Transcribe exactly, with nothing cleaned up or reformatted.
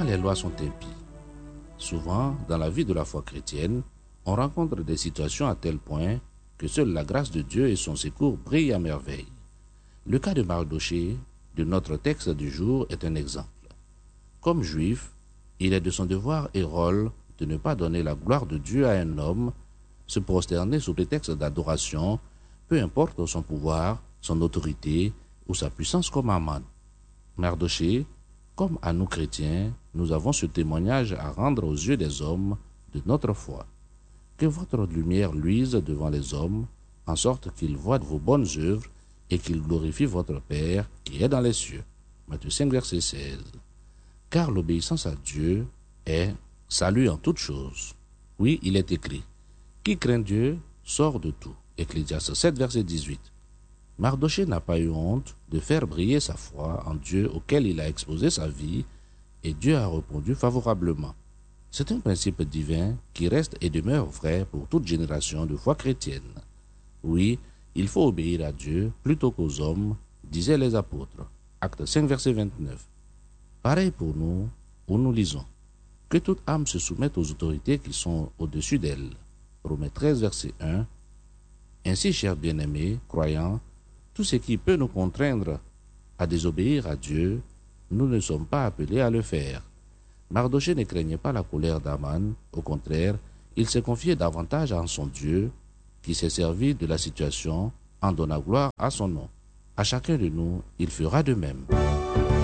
les lois sont impies. Souvent, dans la vie de la foi chrétienne, on rencontre des situations à tel point que seule la grâce de Dieu et son secours brillent à merveille. Le cas de Mardochée, de notre texte du jour, est un exemple. Comme juif, il est de son devoir et rôle de ne pas donner la gloire de Dieu à un homme, se prosterner sous prétexte d'adoration, peu importe son pouvoir, son autorité ou sa puissance comme Aman. Mardochée, comme à nous chrétiens, nous avons ce témoignage à rendre aux yeux des hommes de notre foi. Que votre lumière luise devant les hommes, en sorte qu'ils voient vos bonnes œuvres et qu'ils glorifient votre Père qui est dans les cieux. Matthieu cinq, verset seize. Car l'obéissance à Dieu est salut en toutes choses. Oui, il est écrit, qui craint Dieu sort de tout. Ecclésiaste sept, verset dix-huit. Mardochée n'a pas eu honte de faire briller sa foi en Dieu auquel il a exposé sa vie, et Dieu a répondu favorablement. C'est un principe divin qui reste et demeure vrai pour toute génération de foi chrétienne. Oui, il faut obéir à Dieu plutôt qu'aux hommes, disaient les apôtres. Acte cinq, verset vingt-neuf. Pareil pour nous, où nous lisons. Que toute âme se soumette aux autorités qui sont au-dessus d'elle. Romains treize, verset un. Ainsi, chers bien-aimés, croyants, tout ce qui peut nous contraindre à désobéir à Dieu, nous ne sommes pas appelés à le faire. Mardochée ne craignait pas la colère d'Aman, au contraire, il s'est confié davantage en son Dieu, qui s'est servi de la situation en donnant gloire à son nom. À chacun de nous, il fera de même.